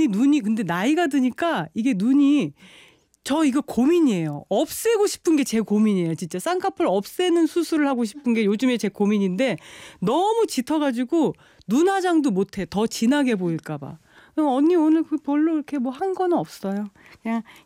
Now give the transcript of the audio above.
언니 눈이 근데 나이가 드니까 이게 눈이 저 이거 고민이에요. 없애고 싶은 게 제 고민이에요. 진짜 쌍꺼풀 없애는 수술을 하고 싶은 게 요즘에 제 고민인데 너무 짙어가지고 눈 화장도 못해. 더 진하게 보일까 봐. 언니 오늘 그 별로 이렇게 뭐 한 거는 없어요. 그냥